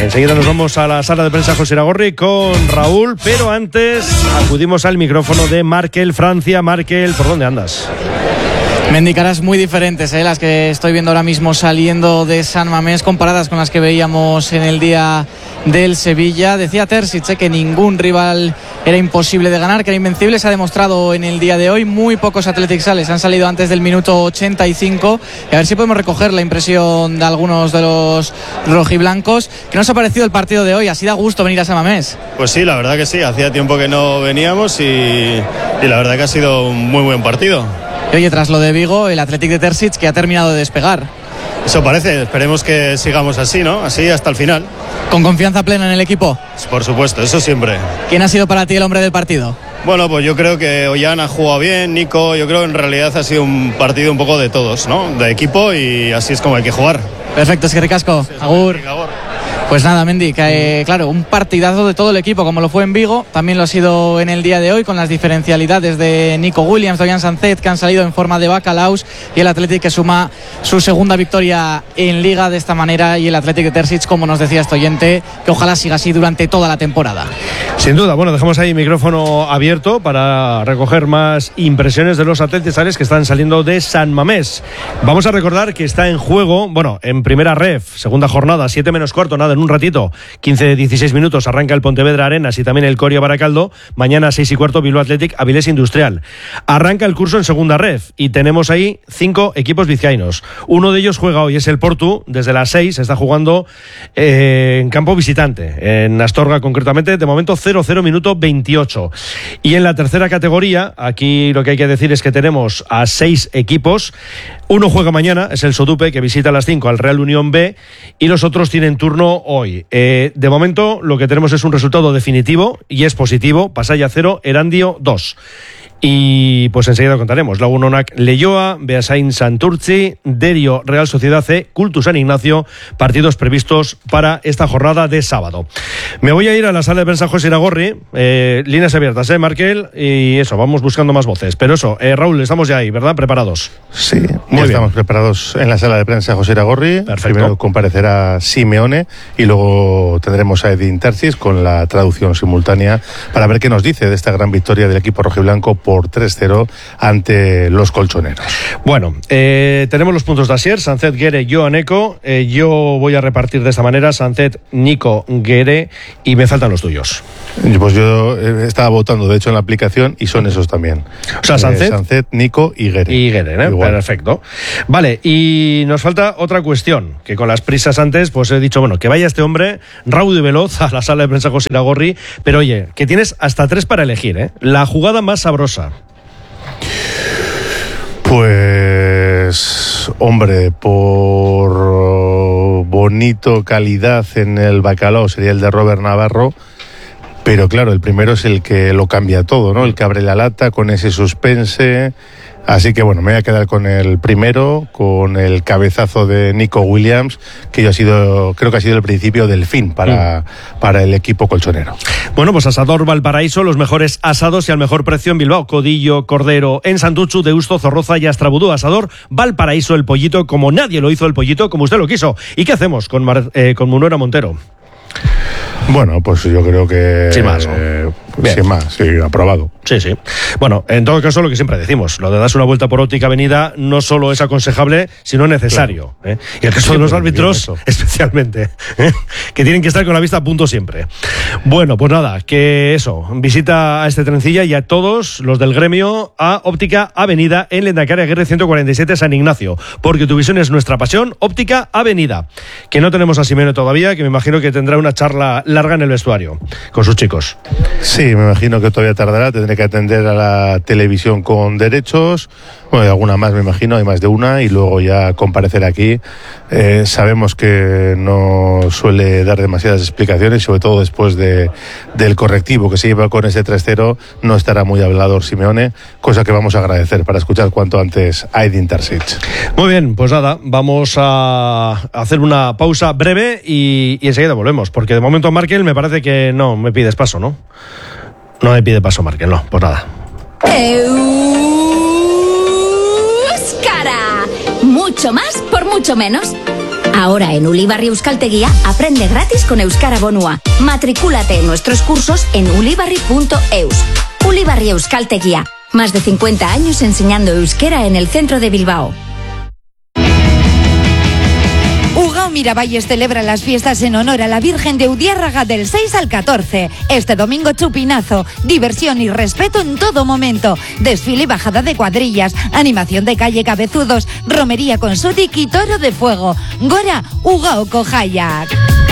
Enseguida nos vamos a la sala de prensa José Iragorri con Raúl, pero antes acudimos al micrófono de Markel Francia. Markel, ¿por dónde andas? Mendy, caras muy diferentes, las que estoy viendo ahora mismo saliendo de San Mamés, comparadas con las que veíamos en el día del Sevilla. Decía Terzic que ningún rival era imposible de ganar, que era invencible. Se ha demostrado en el día de hoy. Muy pocos Athletic sales han salido antes del minuto 85. Y a ver si podemos recoger la impresión de algunos de los rojiblancos. ¿Qué nos ha parecido el partido de hoy? ¿Así da gusto venir a San Mamés? Pues sí, la verdad que sí. Hacía tiempo que no veníamos y la verdad que ha sido un muy buen partido. Y oye, tras lo de Vigo, el Athletic de Terzic que ha terminado de despegar. Eso parece, esperemos que sigamos así, ¿no? Así hasta el final. ¿Con confianza plena en el equipo? Por supuesto, eso siempre. ¿Quién ha sido para ti el hombre del partido? Bueno, pues yo creo que Ollán ha jugado bien, Nico, yo creo que en realidad ha sido un partido un poco de todos, ¿no? De equipo, y así es como hay que jugar. Perfecto, es que ricasco. Agur. Pues nada, Mendy, que claro, un partidazo de todo el equipo, como lo fue en Vigo, también lo ha sido en el día de hoy, con las diferencialidades de Nico Williams, de Ollán Sancet, que han salido en forma de bacalaos, y el Athletic que suma su segunda victoria en Liga de esta manera, y el Athletic de Terzic, como nos decía este oyente, que ojalá siga así durante toda la temporada. Sin duda, bueno, dejamos ahí micrófono abierto para recoger más impresiones de los atletistas que están saliendo de San Mamés. Vamos a recordar que está en juego, bueno, en primera ref, segunda jornada, 7 menos cuarto, nada, en un ratito, 15-16 minutos, arranca el Pontevedra Arenas y también el Coria Baracaldo. Mañana 6 y cuarto, Bilbao Athletic, Avilés Industrial. Arranca el curso en segunda ref y tenemos ahí 5 equipos vizcaínos. Uno de ellos juega hoy, es el Portu, desde las 6, está jugando en campo visitante, en Astorga concretamente, de momento 0-0, minuto 28. Y en la tercera categoría, aquí lo que hay que decir es que tenemos a 6 equipos. Uno juega mañana, es el Sodupe, que visita a las 5 al Real Unión B, y los otros tienen turno hoy. De momento lo que tenemos es un resultado definitivo y es positivo. Pasaya 0, Erandio 2. Y pues enseguida contaremos. Lagunonak Leioa, Beasain Santurtzi, Derio Real Sociedad C, Cultu San Ignacio, partidos previstos para esta jornada de sábado. Me voy a ir a la sala de prensa José Iragorri, líneas abiertas, Markel, y eso, vamos buscando más voces. Pero eso, Raúl, estamos ya ahí, ¿verdad? ¿Preparados? Sí, ya estamos preparados en la sala de prensa José Iragorri. Perfecto. Primero comparecerá Simeone y luego tendremos a Edin Terzic con la traducción simultánea para ver qué nos dice de esta gran victoria del equipo rojiblanco por 3-0 ante los colchoneros. Bueno, tenemos los puntos de Asier, Sancet, Guere, Joan Eco. Yo voy a repartir de esta manera: Sancet, Nico, Guere, y me faltan los tuyos. Pues yo estaba votando, de hecho, en la aplicación, y son esos también. O sea, Sancet, Nico y Guere. Y Guere, perfecto. Vale, y nos falta otra cuestión, que con las prisas antes, pues he dicho, bueno, que vaya este hombre, raudo y veloz, a la sala de prensa José Iragorri, pero oye, que tienes hasta 3 para elegir, la jugada más sabrosa. Pues, hombre, por bonito calidad en el bacalao sería el de Robert Navarro, pero claro, el primero es el que lo cambia todo, ¿no? El que abre la lata con ese suspense. Así que bueno, me voy a quedar con el primero, con el cabezazo de Nico Williams, que creo que ha sido el principio del fin para el equipo colchonero. Bueno, pues Asador Valparaíso, los mejores asados y al mejor precio en Bilbao. Codillo, cordero, en Santuchu, Deusto, Zorroza y Astrabudú. Asador Valparaíso, el pollito como nadie lo hizo, el pollito como usted lo quiso. ¿Y qué hacemos con Munuera Montero? Bueno, pues yo creo que... Sin más, ¿no? Sin más, sí, aprobado. Sí, sí. Bueno, en todo caso, lo que siempre decimos, lo de darse una vuelta por Óptica Avenida no solo es aconsejable, sino necesario. Claro. Y el caso de los árbitros, especialmente, que tienen que estar con la vista a punto siempre. Bueno, pues nada, que eso, visita a este trencilla y a todos los del gremio a Óptica Avenida en Lendakari Aguirre 147 San Ignacio, porque tu visión es nuestra pasión. Óptica Avenida. Que no tenemos a Simeone todavía, que me imagino que tendrá una charla larga en el vestuario con sus chicos. Sí, me imagino que todavía tardará, tendré que atender a la televisión con derechos, bueno, y alguna más me imagino, hay más de una, y luego ya comparecer aquí. Sabemos que no suele dar demasiadas explicaciones, sobre todo después del correctivo que se lleva con ese 3-0, no estará muy hablador Simeone, cosa que vamos a agradecer para escuchar cuanto antes a Edin Terzic. Muy bien, pues nada, vamos a hacer una pausa breve y enseguida volvemos, porque de momento Markel me parece que no me pides paso, ¿no? No me pide paso Markel, no, pues nada. Euskara, mucho más por mucho menos. Ahora en Ulibarri Euskaltegia aprende gratis con Euskara Bonua. Matricúlate en nuestros cursos en ulibarri.eus. Ulibarri Euskaltegia. Más de 50 años enseñando euskera en el centro de Bilbao. Ugao Miravalles celebra las fiestas en honor a la Virgen de Udiárraga del 6 al 14. Este domingo chupinazo, diversión y respeto en todo momento. Desfile y bajada de cuadrillas, animación de calle Cabezudos, romería con Sutik y toro de fuego. Gora Ugao Kojayak.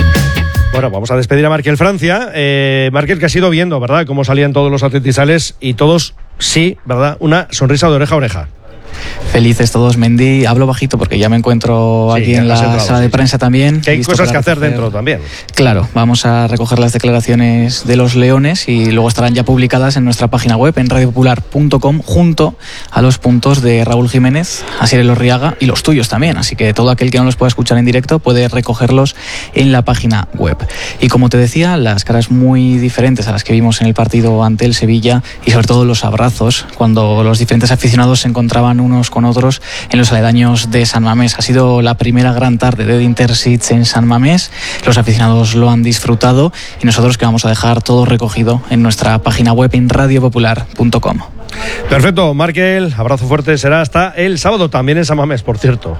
Bueno, vamos a despedir a Markel Francia. Markel, que ha sido viendo, ¿verdad?, cómo salían todos los atletisales y todos, sí, ¿verdad?, una sonrisa de oreja a oreja. Felices todos, Mendy. Hablo bajito porque ya me encuentro aquí en la sala de prensa también. Que hay cosas que hacer dentro también. Claro, vamos a recoger las declaraciones de los leones y luego estarán ya publicadas en nuestra página web, en radiopopular.com, junto a los puntos de Raúl Jiménez, Asier Elorriaga y los tuyos también. Así que todo aquel que no los pueda escuchar en directo puede recogerlos en la página web. Y como te decía, las caras muy diferentes a las que vimos en el partido ante el Sevilla y sobre todo los abrazos cuando los diferentes aficionados se encontraban unos con otros en los aledaños de San Mamés. Ha sido la primera gran tarde de Interseats en San Mamés. Los aficionados lo han disfrutado y nosotros que vamos a dejar todo recogido en nuestra página web en radiopopular.com. Perfecto, Markel, abrazo fuerte, será hasta el sábado también en San Mamés, por cierto.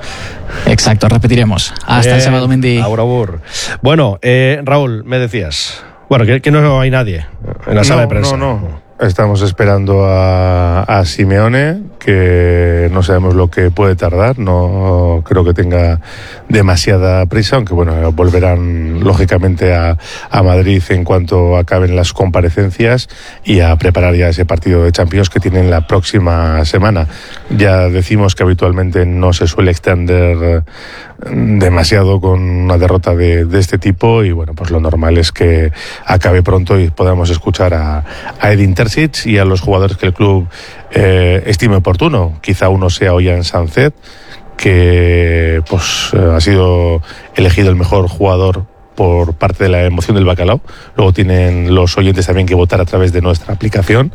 Exacto, repetiremos. Hasta el sábado, Mendy. Aurabur. Bueno, Raúl, me decías, bueno, que no hay nadie en la sala de prensa. No. Estamos esperando a Simeone, que no sabemos lo que puede tardar, no creo que tenga demasiada prisa, aunque bueno, volverán lógicamente a Madrid en cuanto acaben las comparecencias y a preparar ya ese partido de Champions que tienen la próxima semana. Ya decimos que habitualmente no se suele extender demasiado con una derrota de este tipo y bueno, pues lo normal es que acabe pronto y podamos escuchar a Edin Terzic y a los jugadores que el club estime oportuno. Quizá uno sea Ollán Sánchez, que pues ha sido elegido el mejor jugador por parte de la emoción del bacalao. Luego tienen los oyentes también que votar a través de nuestra aplicación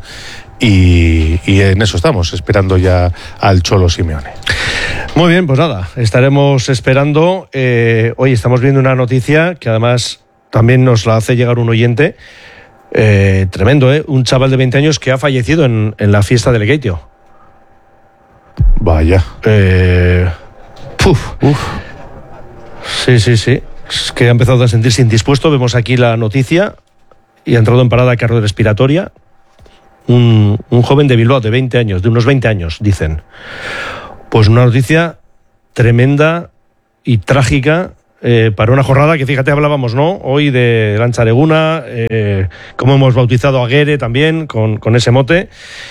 y en eso estamos, esperando ya al Cholo Simeone. Muy bien, pues nada, estaremos esperando. Hoy estamos viendo una noticia que además también nos la hace llegar un oyente. Tremendo, un chaval de 20 años que ha fallecido en la fiesta del Lekeitio. Vaya. Sí. Es que ha empezado a sentirse indispuesto. Vemos aquí la noticia y ha entrado en parada cardiorrespiratoria. Un joven de Bilbao de 20 años, de unos 20 años, dicen. Pues una noticia tremenda y trágica para una jornada que, fíjate, hablábamos, ¿no?, hoy de Lantzareguna, cómo hemos bautizado a Guere también con ese mote.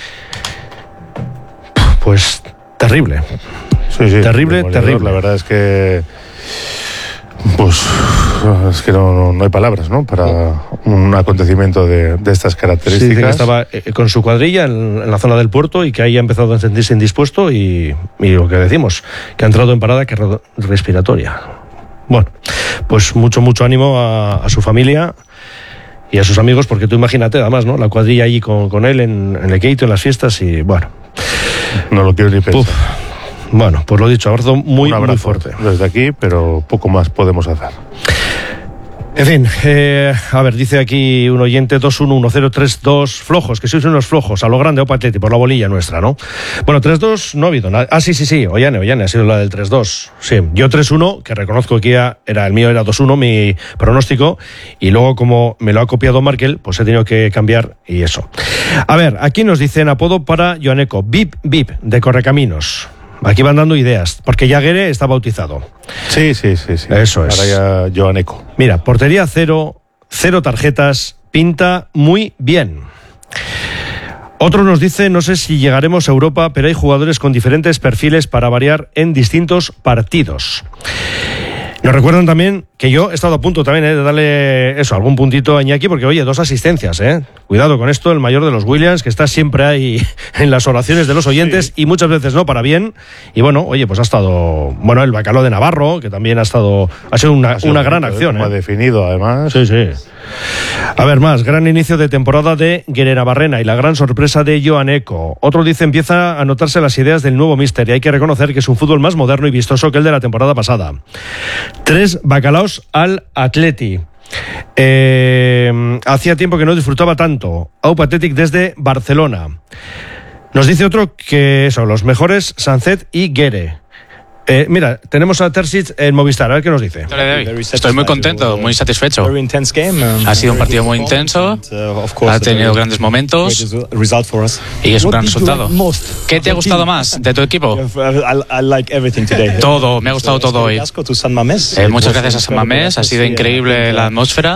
Pues terrible. Sí, terrible. La verdad es que pues es que no hay palabras, ¿no?, para un acontecimiento de estas características. Sí, dice que estaba con su cuadrilla en la zona del puerto y que ahí ha empezado a sentirse indispuesto y lo que decimos, que ha entrado en parada respiratoria. Bueno, pues mucho ánimo a su familia y a sus amigos, porque tú imagínate, además, ¿no?, la cuadrilla allí con él en Lekeitio, en las fiestas y bueno. No lo quiero ni pensar. Bueno, pues lo dicho, abrazo muy fuerte desde aquí, pero poco más podemos hacer. En fin, a ver, dice aquí un oyente 2-1-1-0-3-2 flojos, que sois unos flojos, a lo grande, Opa Atleti, por la bolilla nuestra, ¿no? Bueno, 3-2 no ha habido nada. Ah, sí, Ollane, ha sido la del 3-2. Sí, yo 3-1, que reconozco que el mío era 2-1, mi pronóstico, y luego como me lo ha copiado Markel, pues he tenido que cambiar y eso. A ver, aquí nos dicen apodo para Joaneco, Vip, de Correcaminos. Aquí van dando ideas, porque ya Guere está bautizado. Sí. Eso es. Ahora ya Joaneco. Mira, portería 0 tarjetas, pinta muy bien. Otro nos dice, no sé si llegaremos a Europa, pero hay jugadores con diferentes perfiles para variar en distintos partidos. Nos recuerdan también que yo he estado a punto también de darle algún puntito a Iñaki, porque oye, 2 asistencias, cuidado con esto, el mayor de los Williams, que está siempre ahí en las oraciones de los oyentes, y muchas veces no para bien, y bueno, oye, pues ha estado, el bacalao de Navarro, que también ha sido una gran acción. Ha definido además. Sí. A ver, más, gran inicio de temporada de Guerera Barrena y la gran sorpresa de Joan Eco. Otro dice empieza a notarse las ideas del nuevo míster y hay que reconocer que es un fútbol más moderno y vistoso que el de la temporada pasada. 3 bacalaos al Atleti. Hacía tiempo que no disfrutaba tanto. Aupa Athletic desde Barcelona. Nos dice otro que son los mejores Sancet y Guere. Mira, tenemos a Terzic en Movistar, a ver qué nos dice. Estoy muy contento, muy satisfecho. Ha sido un partido muy intenso, ha tenido grandes momentos y es un gran resultado. ¿Qué te ha gustado más de tu equipo? Todo, me ha gustado todo hoy. Muchas gracias a San Mamés, ha sido increíble la atmósfera.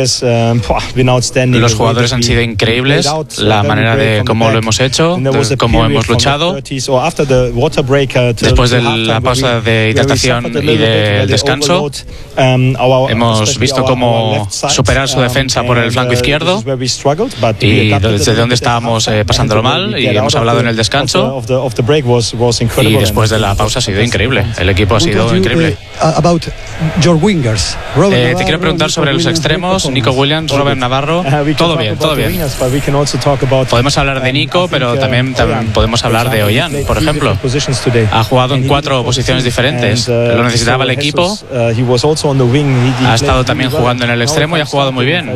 Los jugadores han sido increíbles, la manera de cómo lo hemos hecho, de cómo hemos luchado. Después de la pausa de hidratación y del descanso, hemos visto cómo superar su defensa por el flanco izquierdo y desde donde estábamos pasándolo mal, y hemos hablado en el descanso, y después de la pausa ha sido increíble, el equipo ha sido increíble. Te quiero preguntar sobre los extremos, Nico Williams, Robert Navarro. Todo bien, todo bien. Podemos hablar de Nico, pero también podemos hablar de Ollán, por ejemplo. Ha jugado en 4 posiciones diferentes, lo necesitaba el equipo, ha estado también jugando en el extremo y ha jugado muy bien.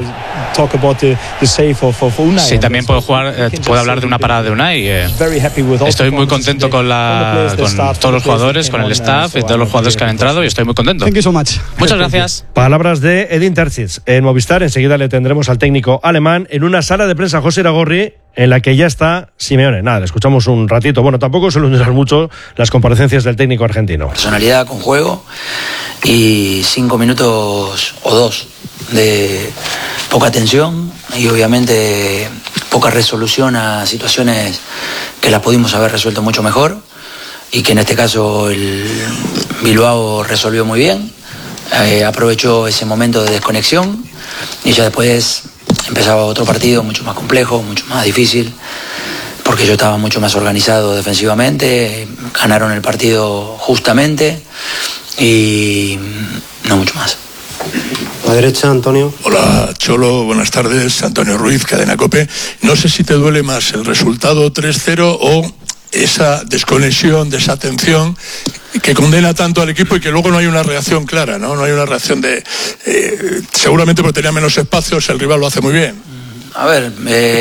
Sí, también puedo hablar de una parada de Unai. Estoy muy contento con todos los jugadores, con el staff y todos los jugadores que han entrado, y estoy muy contento. Muchas gracias. Palabras de Edin Terzic en Movistar. Enseguida le tendremos al técnico alemán en una sala de prensa, José Iragorri, en la que ya está Simeone. Nada, le escuchamos un ratito. Bueno, tampoco suelen durar mucho las comparecencias del técnico argentino. Personalidad con juego y 5 minutos o 2 de poca tensión y obviamente poca resolución a situaciones que las pudimos haber resuelto mucho mejor, y que en este caso el Bilbao resolvió muy bien, aprovechó ese momento de desconexión y ya después empezaba otro partido mucho más complejo, mucho más difícil, porque yo estaba mucho más organizado defensivamente, ganaron el partido justamente y no mucho más. A la derecha, Antonio. Hola, Cholo, buenas tardes. Antonio Ruiz, Cadena COPE. No sé si te duele más el resultado 3-0 o esa desconexión, desatención que condena tanto al equipo y que luego no hay una reacción clara, ¿no? No hay una reacción de... seguramente porque tenía menos espacios, el rival lo hace muy bien. A ver,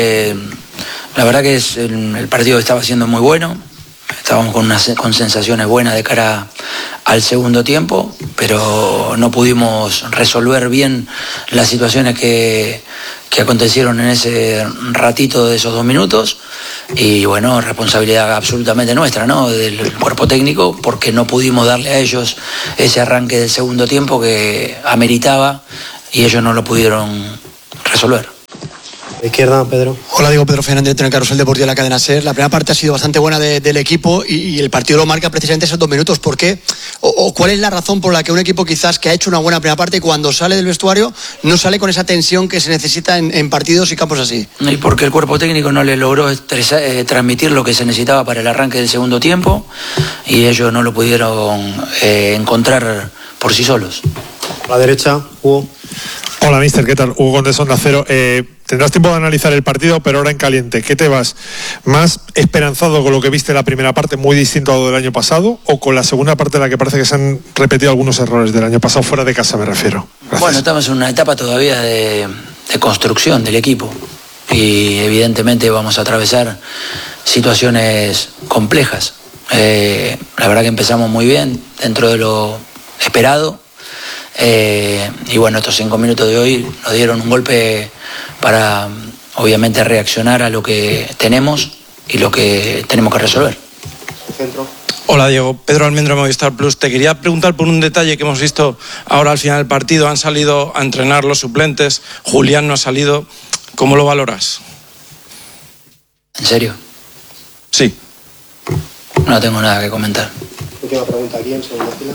la verdad que el partido estaba siendo muy bueno. Estábamos con sensaciones buenas de cara al segundo tiempo, pero no pudimos resolver bien las situaciones que acontecieron en ese ratito de esos 2 minutos. Y bueno, responsabilidad absolutamente nuestra, ¿no? Del cuerpo técnico, porque no pudimos darle a ellos ese arranque del segundo tiempo que ameritaba y ellos no lo pudieron resolver. Izquierda, Pedro. Hola, digo Pedro Fernández, en el Carrusel Deportivo de la cadena SER. La primera parte ha sido bastante buena del equipo y el partido lo marca precisamente esos 2 minutos. ¿Por qué? ¿O cuál es la razón por la que un equipo quizás que ha hecho una buena primera parte, cuando sale del vestuario no sale con esa tensión que se necesita en partidos y campos así? Y porque el cuerpo técnico no le logró transmitir lo que se necesitaba para el arranque del segundo tiempo y ellos no lo pudieron encontrar por sí solos. A la derecha, Hugo. Hola, mister, ¿qué tal? Hugo Condés, Onda Cero. Tendrás tiempo de analizar el partido, pero ahora en caliente. ¿Qué te vas? ¿Más esperanzado con lo que viste en la primera parte, muy distinto a lo del año pasado, o con la segunda parte en la que parece que se han repetido algunos errores del año pasado, fuera de casa me refiero? Gracias. Bueno, estamos en una etapa todavía de construcción del equipo y evidentemente vamos a atravesar situaciones complejas. La verdad que empezamos muy bien dentro de lo esperado. Y bueno, estos 5 minutos de hoy nos dieron un golpe para obviamente reaccionar a lo que tenemos y lo que tenemos que resolver. Hola Diego, Pedro Almendro, Movistar Plus. Te quería preguntar por un detalle que hemos visto ahora al final del partido. Han salido a entrenar los suplentes, Julián no ha salido. ¿Cómo lo valoras? ¿En serio? Sí. No tengo nada que comentar. Última pregunta aquí en segunda fila.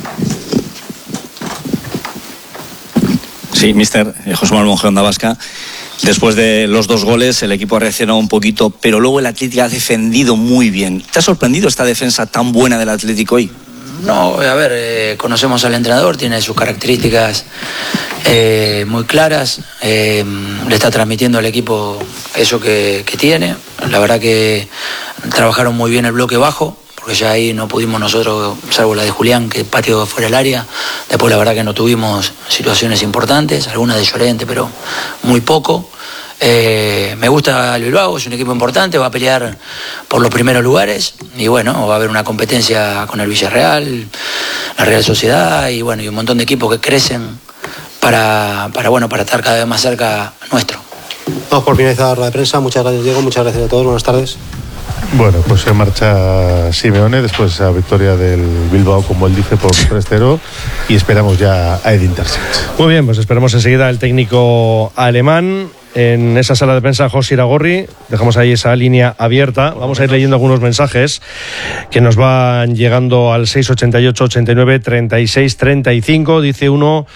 Sí, mister, José Manuel Monje, Onda Vasca. Después de los 2 goles, el equipo ha reaccionado un poquito, pero luego el Atlético ha defendido muy bien. ¿Te ha sorprendido esta defensa tan buena del Atlético hoy? No, a ver, conocemos al entrenador, tiene sus características muy claras, le está transmitiendo al equipo eso que tiene. La verdad que trabajaron muy bien el bloque bajo, porque ya ahí no pudimos nosotros, salvo la de Julián, que pateó fuera del área. Después la verdad que no tuvimos situaciones importantes, algunas de Llorente, pero muy poco. Me gusta el Bilbao, es un equipo importante, va a pelear por los primeros lugares y bueno, va a haber una competencia con el Villarreal, la Real Sociedad y bueno, y un montón de equipos que crecen para estar cada vez más cerca nuestro. Vamos por finalizar la rueda de prensa. Muchas gracias, Diego, muchas gracias a todos, buenas tardes. Bueno, pues se marcha Simeone después de esa victoria del Bilbao, como él dice, por 3-0 y esperamos ya a Edin Terzic. Muy bien, pues esperamos enseguida al técnico alemán en esa sala de prensa, José Iragorri. Dejamos ahí esa línea abierta. Vamos a ir leyendo algunos mensajes que nos van llegando al 688 89 36 35. Dice uno,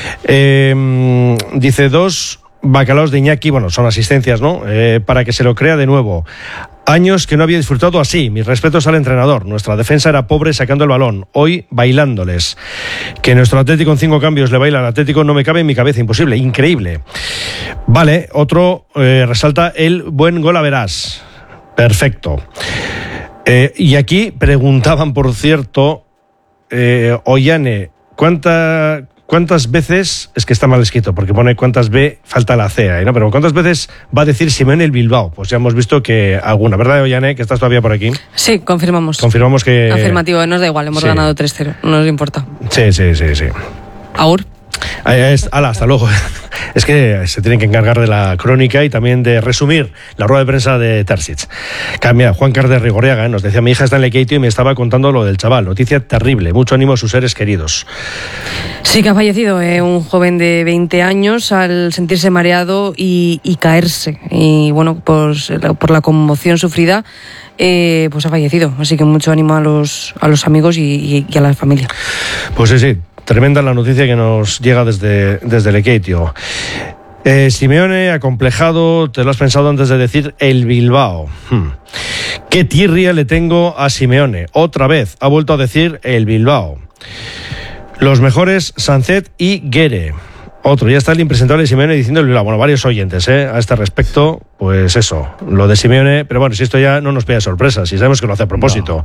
dice dos bacalaos de Iñaki, bueno, son asistencias, ¿no? Para que se lo crea de nuevo. Años que no había disfrutado así. Mis respetos al entrenador. Nuestra defensa era pobre sacando el balón. Hoy bailándoles. Que nuestro Atlético en 5 cambios le baila al Atlético no me cabe en mi cabeza. Imposible. Increíble. Vale, otro resalta el buen gol a verás. Perfecto. Y aquí preguntaban, por cierto, Ollane, ¿cuántas veces, es que está mal escrito, porque pone cuántas B, falta la C ahí, ¿no? Pero ¿cuántas veces va a decir Simeone el Bilbao? Pues ya hemos visto que alguna, ¿verdad, Ollane? Que estás todavía por aquí. Sí, confirmamos. Confirmamos que... Afirmativo, nos da igual, hemos ganado 3-0, no nos importa. Sí. Agur. Ala, hasta luego. Es que se tienen que encargar de la crónica y también de resumir la rueda de prensa de Terzic. Mira, Juan Carlos de Rigorriaga nos decía: mi hija está en Lekeitio y me estaba contando lo del chaval. Noticia terrible, mucho ánimo a sus seres queridos. Sí, que ha fallecido un joven de 20 años al sentirse mareado y caerse. Y bueno, pues por la conmoción sufrida, pues ha fallecido. Así que mucho ánimo a los amigos y a la familia. Pues sí. Tremenda la noticia que nos llega desde Lekeitio. Simeone acomplejado, te lo has pensado antes de decir el Bilbao. Qué tirria le tengo a Simeone. Otra vez ha vuelto a decir el Bilbao. Los mejores Sancet y Guerre. Otro, ya está el impresentable Simeone diciendo el Bilbao. Bueno, varios oyentes a este respecto, pues eso, lo de Simeone, pero bueno, si esto ya no nos pide sorpresa, si sabemos que lo hace a propósito.